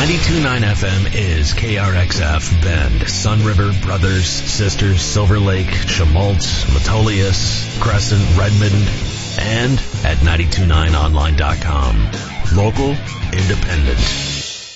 92.9 FM is KRXF Bend, Sunriver, Brothers, Sisters, Silver Lake, Schmaltz, Metolius, Crescent, Redmond, and at 929online.com. Local, independent.